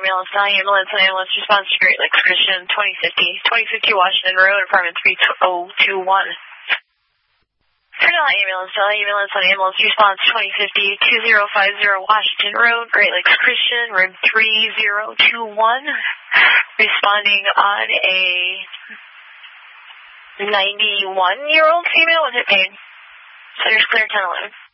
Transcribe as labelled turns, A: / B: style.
A: ambulance, ambulance response to Great Lakes Christian, 2050 Washington Road, apartment 3021. Ambulance response 2050 Washington Road, Great Lakes Christian, room 3021. Responding on a 91-year-old female with hip pain. Center's clear 1011.